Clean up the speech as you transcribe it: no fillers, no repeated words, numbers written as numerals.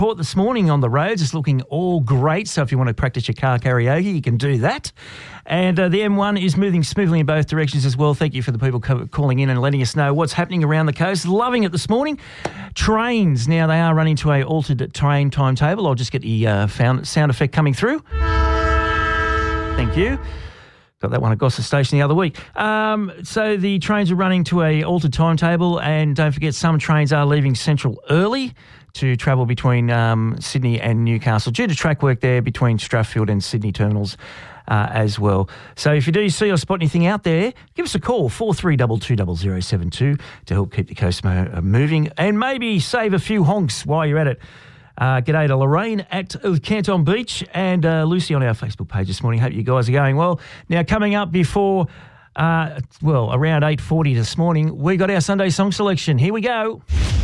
report this morning on the roads is looking all great. So if you want to practice your car karaoke, you can do that. And the M1 is moving smoothly in both directions as well. Thank you for the people calling in and letting us know what's happening around the coast. Loving it this morning. Trains, now they are running to a altered train timetable. I'll just get the sound effect coming through. Thank you. Got that one at Gosford Station the other week. So the trains are running to a altered timetable, and don't forget some trains are leaving Central early to travel between Sydney and Newcastle due to track work there between Strathfield and Sydney terminals as well. So if you do see or spot anything out there, give us a call, 43220072 to help keep the coast moving and maybe save a few honks while you're at it. G'day to Lorraine at Canton Beach and Lucy on our Facebook page this morning. Hope you guys are going well. Now, coming up before, around 8:40 this morning, we got our Sunday song selection. Here we go.